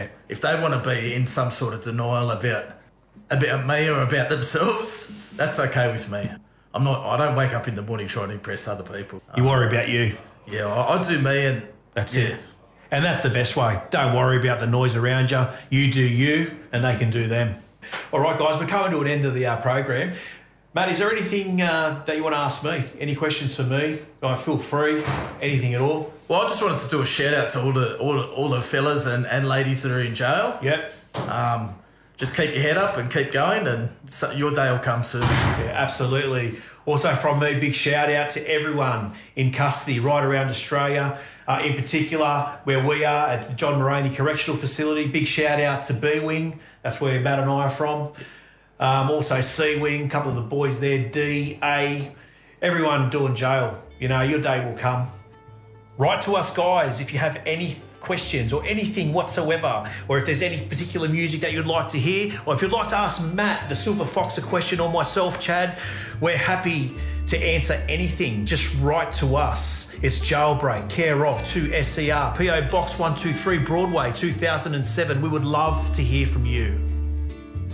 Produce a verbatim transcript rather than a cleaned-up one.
If they want to be in some sort of denial about about me or about themselves, that's okay with me. I'm not. I don't wake up in the morning trying to impress other people. You worry about you. Yeah, I, I do me, and that's yeah. it. And that's the best way. Don't worry about the noise around you. You do you, and they can do them. All right, guys, we're coming to an end of the uh, program. Matt, is there anything uh, that you want to ask me? Any questions for me? Uh, feel free. Anything at all? Well, I just wanted to do a shout out to all the all the, all the fellas and, and ladies that are in jail. Yep. Um, just keep your head up and keep going, and so your day will come soon. Yeah, absolutely. Also from me, big shout out to everyone in custody right around Australia, uh, in particular where we are at the John Moraney Correctional Facility. Big shout out to B-Wing, that's where Matt and I are from. Um, also C-Wing, a couple of the boys there, D, A, everyone doing jail. You know, your day will come. Write to us, guys, if you have any questions or anything whatsoever, or if there's any particular music that you'd like to hear, or if you'd like to ask Matt, the Silver Fox, a question, or myself, Chad, we're happy to answer anything. Just write to us. It's Jailbreak, care of two S C R, P O Box one two three, Broadway, two thousand seven. We would love to hear from you.